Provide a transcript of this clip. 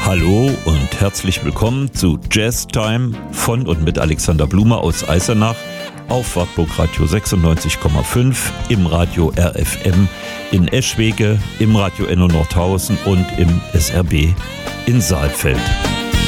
Hallo und herzlich willkommen zu Jazz Time von und mit Alexander Blume aus Eisenach auf Wartburg Radio 96,5, im Radio RFM in Eschwege, im Radio Enno Nordhausen und im SRB in Saalfeld.